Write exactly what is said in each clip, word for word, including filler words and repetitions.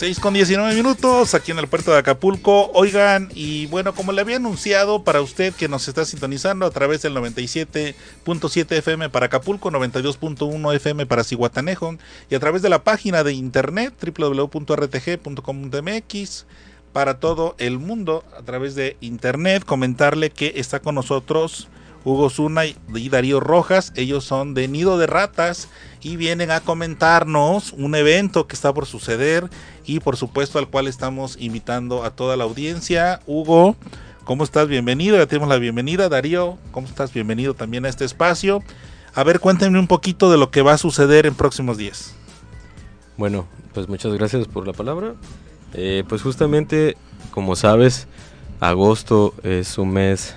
seis con diecinueve minutos aquí en el puerto de Acapulco. Oigan, y bueno, como le había anunciado, para usted que nos está sintonizando a través del noventa y siete punto siete F M para Acapulco, noventa y dos punto uno F M para Zihuatanejo, y a través de la página de internet doble u doble u doble u punto r t g punto com punto m x para todo el mundo a través de internet, comentarle que está con nosotros Hugo Zuna y Darío Rojas. Ellos son de Nido de Ratas y vienen a comentarnos un evento que está por suceder y por supuesto al cual estamos invitando a toda la audiencia. Hugo, ¿cómo estás? Bienvenido, ya tenemos la bienvenida. Darío, ¿cómo estás? Bienvenido también a este espacio. A ver, cuéntenme un poquito de lo que va a suceder en próximos días. Bueno, pues muchas gracias por la palabra. Eh, pues justamente, como sabes, agosto es un mes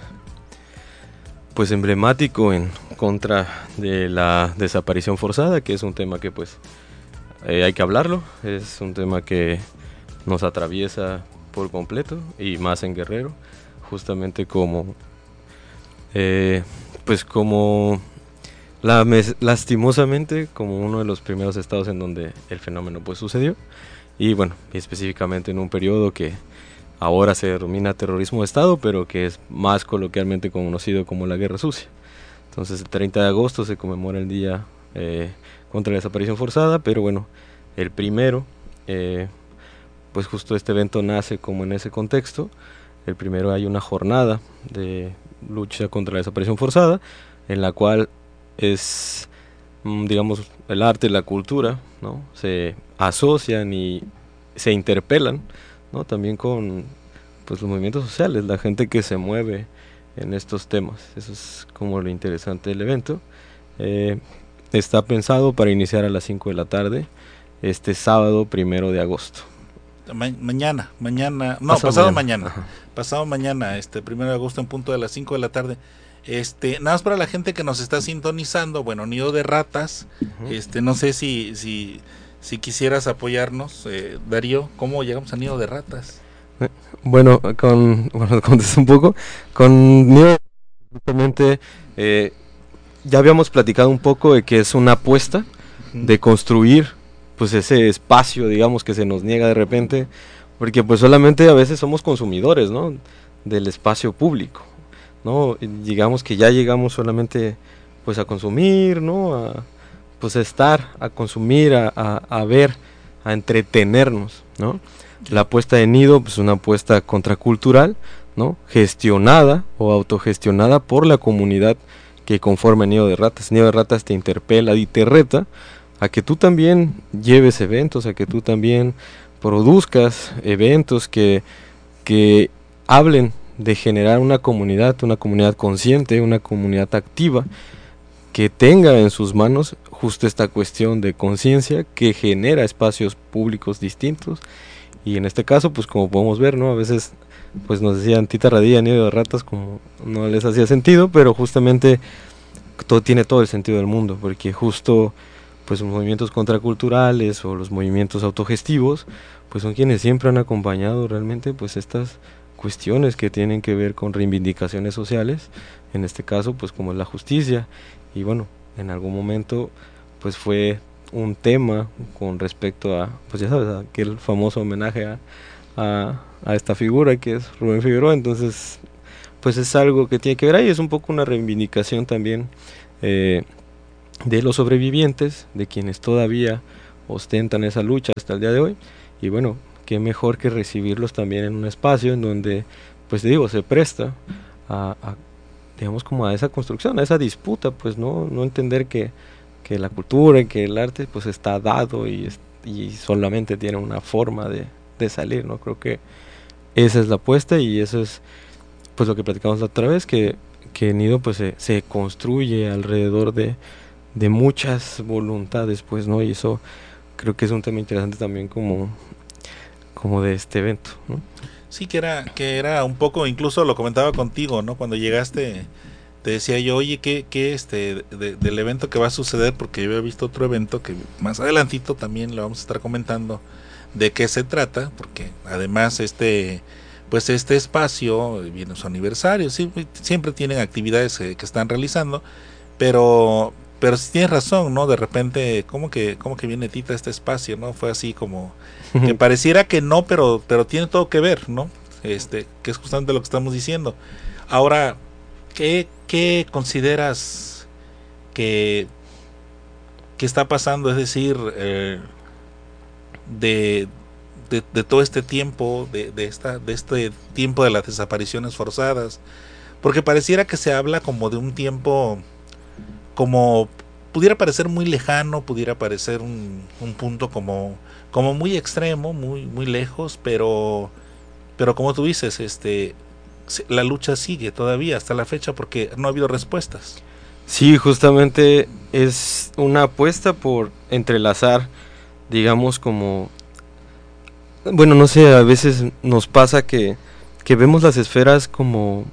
pues emblemático en contra de la desaparición forzada, que es un tema que pues eh, hay que hablarlo, es un tema que nos atraviesa por completo y más en Guerrero, justamente como eh, pues como la, lastimosamente como uno de los primeros estados en donde el fenómeno pues sucedió, y bueno, específicamente en un periodo que ahora se denomina terrorismo de Estado, pero que es más coloquialmente conocido como la Guerra Sucia. Entonces el treinta de agosto se conmemora el día eh, contra la desaparición forzada, pero bueno, el primero, eh, pues justo este evento nace como en ese contexto. El primero hay una jornada de lucha contra la desaparición forzada, en la cual es, digamos, el arte y la cultura, ¿no?, se asocian y se interpelan, ¿no?, también con pues los movimientos sociales, la gente que se mueve en estos temas. Eso es como lo interesante del evento. Eh, está pensado para iniciar a las cinco de la tarde este sábado primero de agosto. Ma- mañana, mañana, no, pasado, pasado mañana, mañana pasado mañana, este primero de agosto en punto de las cinco de la tarde. Este, nada más para la gente que nos está sintonizando, bueno, Nido de Ratas, uh-huh. este, no sé si, si Si quisieras apoyarnos, eh, Darío, ¿cómo llegamos a Nido de Ratas? Bueno, con, bueno, contesto un poco, con Nido justamente eh, ya habíamos platicado un poco de que es una apuesta uh-huh. de construir pues ese espacio, digamos, que se nos niega de repente, porque pues solamente a veces somos consumidores, ¿no?, del espacio público, ¿no? Y digamos que ya llegamos solamente pues a consumir, ¿no?, a pues a estar, a consumir, a, a, a ver, a entretenernos, ¿no? La apuesta de Nido, pues una apuesta contracultural, ¿no?, gestionada o autogestionada por la comunidad que conforma Nido de Ratas. Nido de Ratas te interpela y te reta a que tú también lleves eventos, a que tú también produzcas eventos que, que hablen de generar una comunidad, una comunidad consciente, una comunidad activa, que tenga en sus manos justo esta cuestión de conciencia que genera espacios públicos distintos. Y en este caso, pues como podemos ver, ¿no?, a veces pues nos decían Tita Radilla, Nido de Ratas, como no les hacía sentido, pero justamente todo tiene todo el sentido del mundo, porque justo pues los movimientos contraculturales o los movimientos autogestivos pues son quienes siempre han acompañado realmente pues estas cuestiones que tienen que ver con reivindicaciones sociales, en este caso pues como es la justicia. Y bueno, en algún momento pues fue un tema con respecto a, pues ya sabes, aquel famoso homenaje a, a, a esta figura que es Rubén Figueroa. Entonces pues es algo que tiene que ver ahí, es un poco una reivindicación también eh, de los sobrevivientes, de quienes todavía ostentan esa lucha hasta el día de hoy. Y bueno, qué mejor que recibirlos también en un espacio en donde, pues te digo, se presta a, a digamos como a esa construcción, a esa disputa, pues no, no entender que, que la cultura y que el arte pues está dado y, y solamente tiene una forma de, de salir, ¿no? Creo que esa es la apuesta y eso es pues lo que platicamos la otra vez, que, que Nido pues se, se construye alrededor de, de muchas voluntades, pues, ¿no? Y eso creo que es un tema interesante también como, como de este evento, ¿no? Sí, que era, que era un poco, incluso lo comentaba contigo, ¿no? Cuando llegaste, te decía yo, oye, ¿qué, qué este, de, del evento que va a suceder? Porque yo había visto otro evento que más adelantito también lo vamos a estar comentando de qué se trata, porque además este, pues este espacio viene su aniversario, sí, siempre tienen actividades eh, que están realizando, pero, pero sí tienes razón, ¿no? De repente, ¿cómo que, cómo que viene Tita a este espacio, ¿no? Fue así como que pareciera que no, pero, pero tiene todo que ver, ¿no? Este, que es justamente lo que estamos diciendo. Ahora, ¿qué, qué consideras que, que está pasando? Es decir, eh, de, de, de todo este tiempo, de, de, esta, de este tiempo de las desapariciones forzadas, porque pareciera que se habla como de un tiempo, como pudiera parecer muy lejano, pudiera parecer un, un punto como, como muy extremo, muy, muy lejos, pero, pero como tú dices, este, la lucha sigue todavía hasta la fecha porque no ha habido respuestas. Sí, justamente es una apuesta por entrelazar, digamos, como, bueno, no sé, a veces nos pasa que, que vemos las esferas como,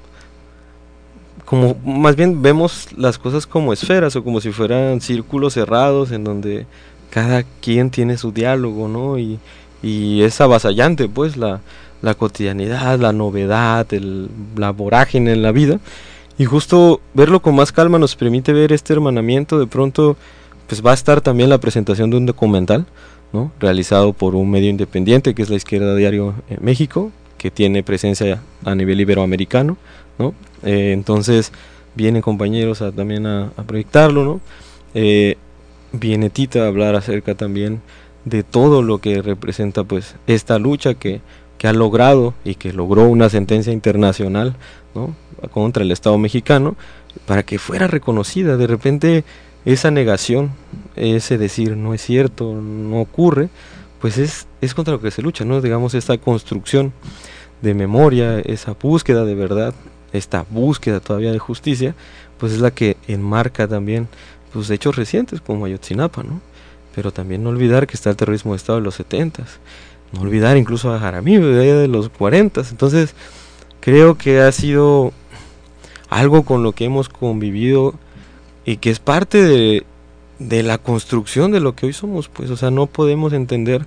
como, más bien vemos las cosas como esferas o como si fueran círculos cerrados en donde cada quien tiene su diálogo, ¿no? Y, y es avasallante, pues, la, la cotidianidad, la novedad, el, la vorágine en la vida. Y justo verlo con más calma nos permite ver este hermanamiento. De pronto, pues va a estar también la presentación de un documental, ¿no? Realizado por un medio independiente que es La Izquierda Diario en México, que tiene presencia a nivel iberoamericano, ¿no? Eh, entonces vienen compañeros a, también a, a proyectarlo, ¿no? Eh, viene Tita a hablar acerca también de todo lo que representa, pues, esta lucha que, que ha logrado y que logró una sentencia internacional, ¿no? Contra el Estado mexicano, para que fuera reconocida. De repente esa negación, ese decir no es cierto, no ocurre, pues es, es contra lo que se lucha, ¿no? Digamos, esta construcción de memoria, esa búsqueda de verdad, esta búsqueda todavía de justicia, pues es la que enmarca también, pues, hechos recientes como Ayotzinapa, ¿no? Pero también no olvidar que está el terrorismo de Estado de los setentas, no olvidar incluso a Jaramillo de, de los cuarentas. Entonces creo que ha sido algo con lo que hemos convivido y que es parte de, de la construcción de lo que hoy somos, pues. O sea, no podemos entender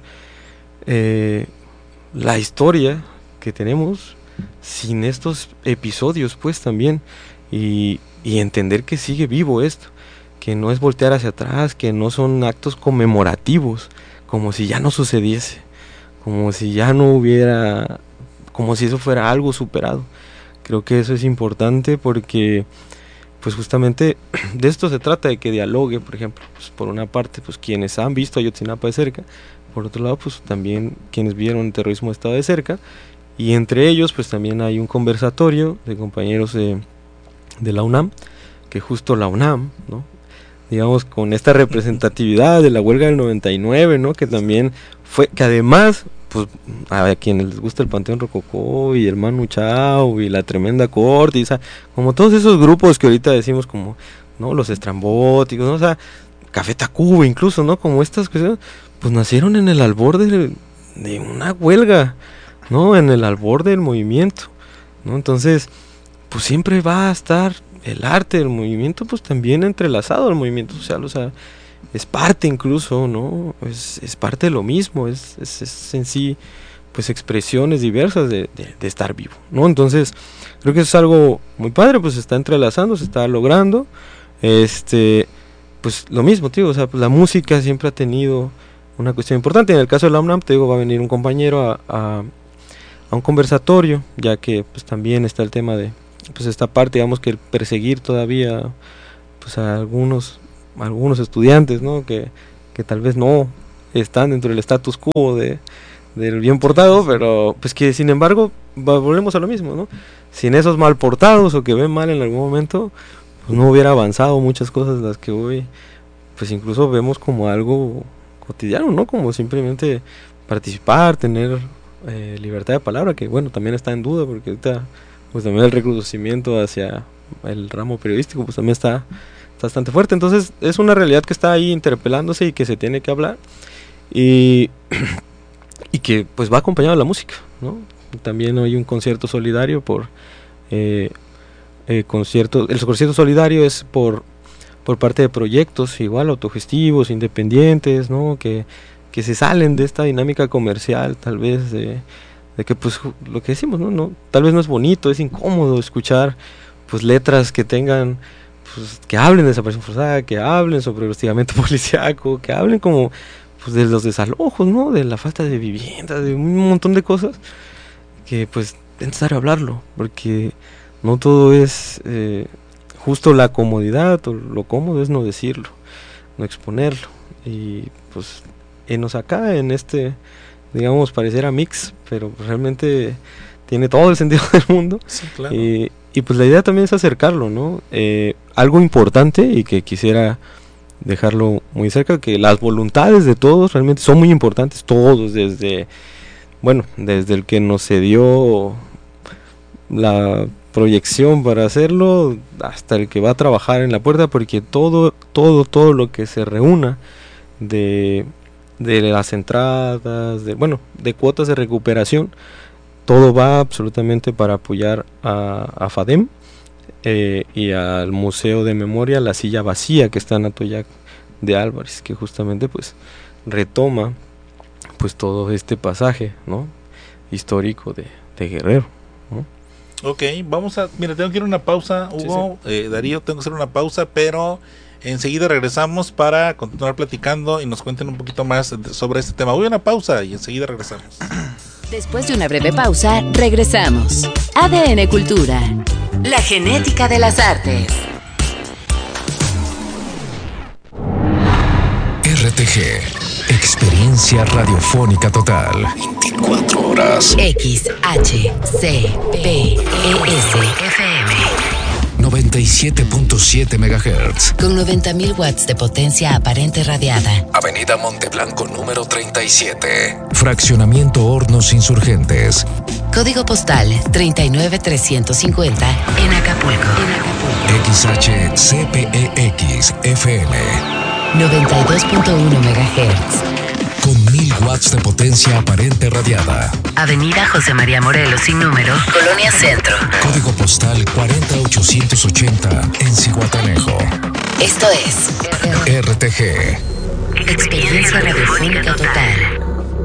eh, la historia que tenemos sin estos episodios, pues, también, y, y entender que sigue vivo esto, que no es voltear hacia atrás, que no son actos conmemorativos, como si ya no sucediese, como si ya no hubiera, como si eso fuera algo superado. Creo que eso es importante porque, pues, justamente de esto se trata, de que dialogue, por ejemplo, pues, por una parte, pues, quienes han visto Ayotzinapa de cerca, por otro lado, pues, también quienes vieron el terrorismo de Estado de cerca, y entre ellos, pues, también hay un conversatorio de compañeros de, de la UNAM, que justo la UNAM, ¿no? Digamos, con esta representatividad de la huelga del noventa y nueve, ¿no? Que también fue, que además, pues, a quienes les gusta el Panteón Rococó y el Manu Chao y la Tremenda Corte, y, o sea, como todos esos grupos que ahorita decimos como, ¿no? Los estrambóticos, ¿no? O sea, Café Tacuba incluso, ¿no? Como estas cosas, pues nacieron en el albor de, de una huelga, ¿no? En el albor del movimiento, ¿no? Entonces, pues siempre va a estar el arte del movimiento, pues también entrelazado al movimiento social. O sea, es parte incluso, ¿no? Es, es parte de lo mismo, es, es, es en sí, pues, expresiones diversas de, de, de estar vivo, ¿no? Entonces, creo que eso es algo muy padre, pues se está entrelazando, se está logrando, este, pues lo mismo, tío, o sea, pues la música siempre ha tenido una cuestión importante. En el caso de la UNAM, te digo, va a venir un compañero a, a, a un conversatorio, ya que, pues, también está el tema de, pues, esta parte, digamos, que el perseguir todavía, pues, a algunos algunos estudiantes, ¿no? que, que tal vez no están dentro del status quo de, del bien portado, pero pues que sin embargo va, volvemos a lo mismo, ¿no? Sin esos mal portados o que ven mal en algún momento, pues no hubiera avanzado muchas cosas las que hoy, pues, incluso vemos como algo cotidiano, ¿no? Como simplemente participar, tener eh, libertad de palabra, que bueno, también está en duda, porque ahorita, pues, también el reconocimiento hacia el ramo periodístico, pues también está bastante fuerte. Entonces es una realidad que está ahí interpelándose y que se tiene que hablar, y, y que, pues, va acompañado de la música, ¿no? También hay un concierto solidario por eh, eh, concierto, el concierto solidario es por por parte de proyectos igual autogestivos, independientes, ¿no? que, que se salen de esta dinámica comercial, tal vez de, de que, pues, lo que decimos, ¿no? no tal vez no es bonito, es incómodo escuchar, pues, letras que tengan, pues, que hablen de desaparición forzada, que hablen sobre el hostigamiento policiaco, que hablen como pues, de los desalojos, ¿no? De la falta de vivienda, de un montón de cosas que pues es necesario hablarlo, porque no todo es eh, justo la comodidad, o lo cómodo es no decirlo, no exponerlo, y pues enos acá en este, digamos, pareciera mix, pero realmente tiene todo el sentido del mundo. Sí, claro. Y, y pues la idea también es acercarlo, ¿no? Eh, algo importante y que quisiera dejarlo muy cerca, que las voluntades de todos realmente son muy importantes, todos, desde, bueno, desde el que nos cedió la proyección para hacerlo, hasta el que va a trabajar en la puerta, porque todo, todo, todo lo que se reúna de, de las entradas, de, bueno, de cuotas de recuperación, todo va absolutamente para apoyar a, a FADEM eh, y al Museo de Memoria La Silla Vacía, que está en Atoyac de Álvarez, que justamente pues retoma pues todo este pasaje, ¿no? histórico de, de Guerrero, ¿no? Ok, vamos a, mira, tengo que ir a una pausa, Hugo, sí, sí. Eh, Darío, tengo que hacer una pausa, pero enseguida regresamos para continuar platicando y nos cuenten un poquito más sobre este tema. Voy a una pausa y enseguida regresamos. Después de una breve pausa, regresamos. A D N Cultura, la genética de las artes. R T G, experiencia radiofónica total. veinticuatro horas. X H C P E S F M. noventa y siete punto siete megahertz. Con noventa mil watts de potencia aparente radiada. Avenida Monteblanco número treinta y siete. Fraccionamiento Hornos Insurgentes. Código postal treinta y nueve trescientos cincuenta en Acapulco. X H C P E X F M. noventa y dos punto uno megahertz. Con mil watts de potencia aparente radiada. Avenida José María Morelos sin número, Colonia Centro. Código postal cuarenta ochocientos ochenta en Zihuatanejo. Esto es R T G, experiencia radiofónica total.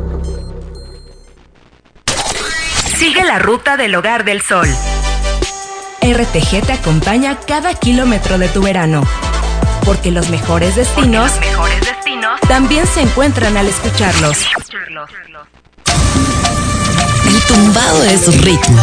Sigue la ruta del Hogar del Sol. R T G te acompaña cada kilómetro de tu verano. Porque los mejores destinos, Porque los mejores destinos también se encuentran al escucharlos. El tumbado de sus ritmos.